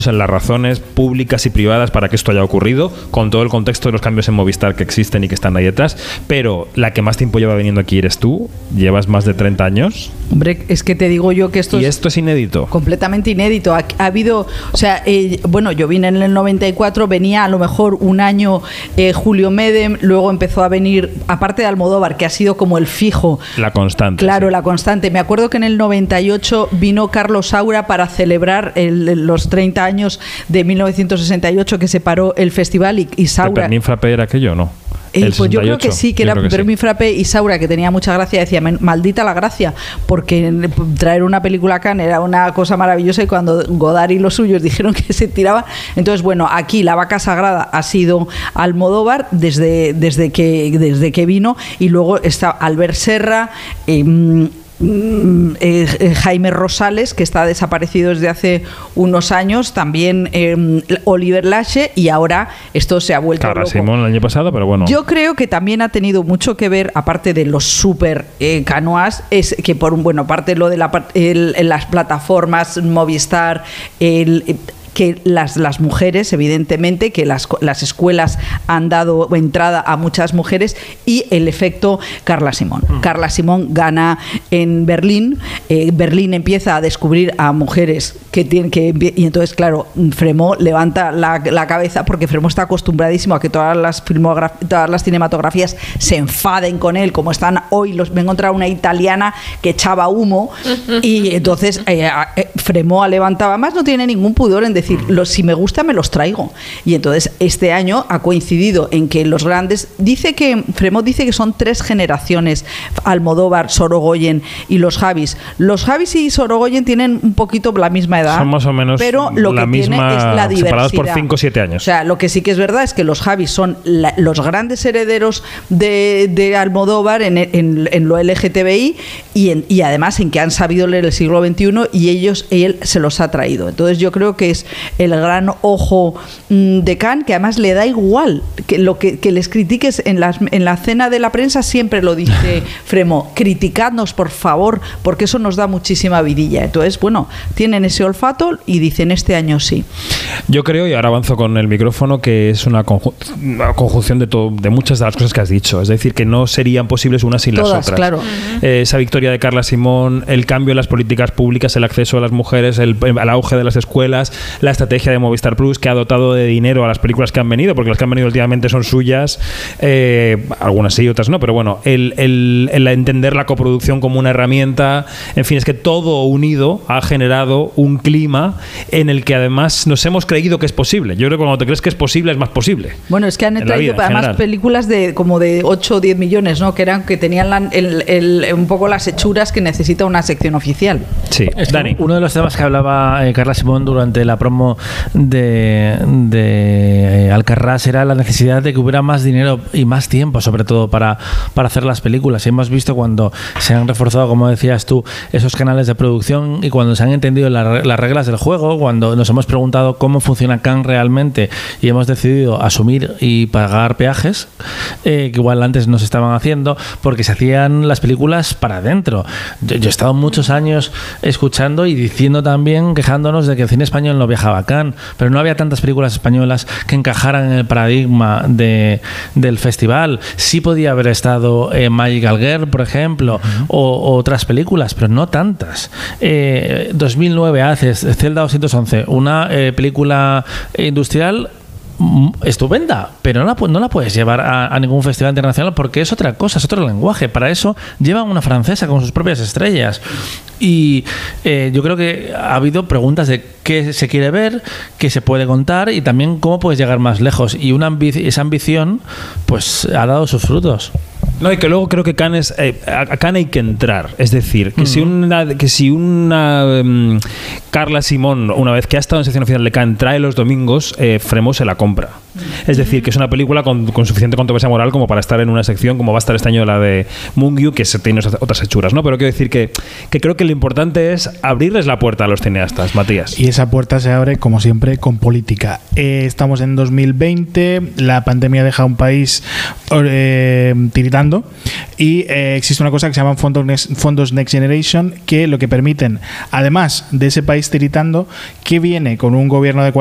en las razones públicas y privadas para que esto haya ocurrido, con todo el contexto de los cambios en Movistar que existen y que están ahí detrás, pero la que más tiempo lleva viniendo aquí eres tú, llevas más de 30 años. Hombre, es que te digo yo que esto es inédito. Completamente inédito. Ha habido, o sea, bueno, yo vine en el 94, venía a lo mejor un año Julio Medem, luego empezó a venir, aparte de Almodóvar, que ha sido como el fijo. La constante. Claro, sí. La constante. Me acuerdo que en el 98 vino Carlos Saura para celebrar los 30 años de 1968 que se paró el festival y Saura... ¿Fermín Frappé era aquello o no? Pues yo creo que sí, que era Fermín Frappé y Saura, que tenía mucha gracia, decía, maldita la gracia, porque traer una película a Cannes era una cosa maravillosa, y cuando Godard y los suyos dijeron que se tiraba, entonces bueno, aquí la vaca sagrada ha sido Almodóvar desde que vino, y luego está Albert Serra, Jaime Rosales, que está desaparecido desde hace unos años, también Oliver Lache, y ahora esto se ha vuelto Carla loco. Simón el año pasado, pero bueno. Yo creo que también ha tenido mucho que ver, aparte de los super canoas, es que aparte lo de las plataformas Movistar, que las mujeres, evidentemente, que las escuelas han dado entrada a muchas mujeres, y el efecto Carla Simón. Carla Simón gana en Berlín, Berlín empieza a descubrir a mujeres y entonces, claro, Fremont levanta la cabeza, porque Fremont está acostumbradísimo a que todas las cinematografías se enfaden con él, como están hoy. Me he encontrado una italiana que echaba humo, y entonces Fremont levantaba más, no tiene ningún pudor en decir, si me gusta me los traigo. Y entonces este año ha coincidido en que los grandes, Fremont dice que son 3 generaciones: Almodóvar, Sorogoyen y los Javis. Los Javis y Sorogoyen tienen un poquito la misma edad, son más o menos, pero lo que tiene es la diversidad, separados por 5 o 7 años. O sea, lo que sí que es verdad es que los Javis son los grandes herederos de Almodóvar en lo LGTBI, y además en que han sabido leer el siglo XXI, y él se los ha traído. Entonces yo creo que es el gran ojo de Cannes, que además le da igual que les critiques en la cena de la prensa, siempre lo dice Fremont: criticadnos por favor, porque eso nos da muchísima vidilla. Entonces, bueno, tienen ese olfato y dicen, este año sí. Yo creo, y ahora avanzo con el micrófono, que es una conjunción de muchas de las cosas que has dicho, es decir, que no serían posibles unas sin todas, las otras. Claro. Esa victoria de Carla Simón, el cambio en las políticas públicas, el acceso a las mujeres, el auge de las escuelas, la estrategia de Movistar Plus, que ha dotado de dinero a las películas que han venido, porque las que han venido últimamente son suyas, algunas sí, otras no, pero bueno, el entender la coproducción como una herramienta, en fin, es que todo unido ha generado un clima en el que además nos hemos creído que es posible. Yo creo que cuando te crees que es posible, es más posible. Bueno, es que han traído además películas de como de 8 o 10 millones, ¿no? Que tenían un poco las hechuras que necesita una sección oficial. Sí, Dani. Uno de los temas que hablaba Carla Simón durante la promo de Alcarrás era la necesidad de que hubiera más dinero y más tiempo, sobre todo para hacer las películas. Y hemos visto cuando se han reforzado, como decías tú, esos canales de producción, y cuando se han entendido las reglas del juego, cuando nos hemos preguntado cómo funciona Cannes realmente y hemos decidido asumir y pagar peajes, que igual antes no se estaban haciendo, porque se hacían las películas para adentro. Yo he estado muchos años escuchando y diciendo también, quejándonos de que el cine español no viajaba a Cannes, pero no había tantas películas españolas que encajaran en el paradigma del festival. Sí podía haber estado Magical Girl, por ejemplo, o otras películas, pero no tantas. 2009 haces Celda 211, una película industrial estupenda, pero no la puedes llevar a ningún festival internacional, porque es otra cosa, es otro lenguaje. Para eso llevan una francesa con sus propias estrellas. Y yo creo que ha habido preguntas de qué se quiere ver, qué se puede contar, y también cómo puedes llegar más lejos. Y esa ambición pues ha dado sus frutos. No, y que luego creo que Cannes, a Cannes hay que entrar. Es decir, que si una Carla Simón, una vez que ha estado en sección oficial de Cannes, trae los domingos, Fremont se la compra. Es decir, que es una película con suficiente controversia moral como para estar en una sección como va a estar este año la de Mungyu, que tiene otras hechuras, ¿no? Pero quiero decir que creo que lo importante es abrirles la puerta a los cineastas, Matías. Y esa puerta se abre, como siempre, con política. Estamos en 2020, la pandemia deja a un país tiritando y existe una cosa que se llaman fondos Next Generation, que lo que permiten, además de ese país tiritando, que viene con un gobierno de